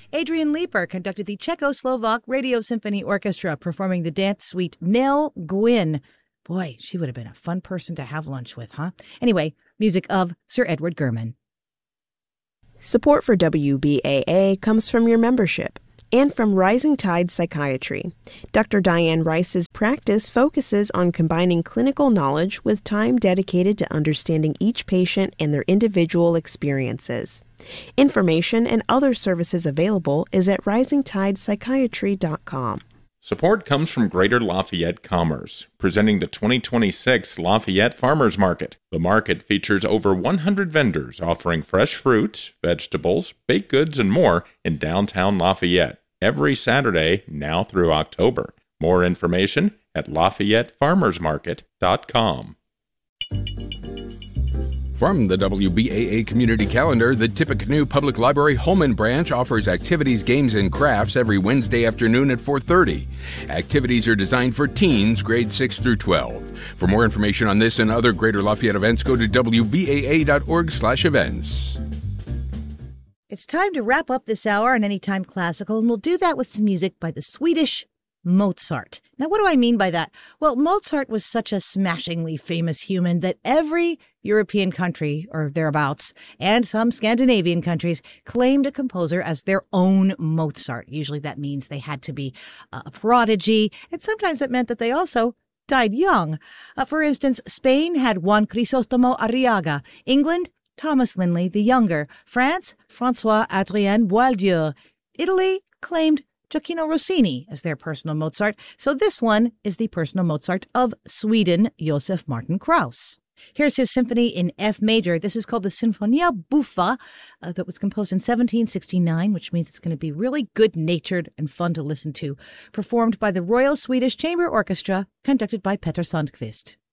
Adrian Leeper conducted the Czechoslovak Radio Symphony Orchestra, performing the dance suite Nell Gwyn. Boy, she would have been a fun person to have lunch with, huh? Anyway, music of Sir Edward Gurman. Support for WBAA comes from your membership and from Rising Tide Psychiatry. Dr. Diane Rice's practice focuses on combining clinical knowledge with time dedicated to understanding each patient and their individual experiences. Information and other services available is at risingtidepsychiatry.com. Support comes from Greater Lafayette Commerce, presenting the 2026 Lafayette Farmers Market. The market features over 100 vendors offering fresh fruits, vegetables, baked goods, and more in downtown Lafayette every Saturday now through October. More information at LafayetteFarmersMarket.com. From the WBAA Community Calendar, the Tippecanoe Public Library Holman Branch offers activities, games, and crafts every Wednesday afternoon at 4:30. Activities are designed for teens, grades 6 through 12. For more information on this and other Greater Lafayette events, go to wbaa.org/events. It's time to wrap up this hour on Anytime Classical, and we'll do that with some music by the Swedish Mozart. Now, what do I mean by that? Well, Mozart was such a smashingly famous human that every European country, or thereabouts, and some Scandinavian countries claimed a composer as their own Mozart. Usually that means they had to be a prodigy, and sometimes it meant that they also died young. For instance, Spain had Juan Crisostomo Arriaga. England, Thomas Linley the Younger. France, François-Adrien Boieldieu. Italy claimed Gioacchino Rossini as their personal Mozart, so this one is the personal Mozart of Sweden, Josef Martin Krauss. Here's his symphony in F major. This is called the Sinfonia Buffa, that was composed in 1769, which means it's going to be really good-natured and fun to listen to, performed by the Royal Swedish Chamber Orchestra, conducted by Petter Sundqvist.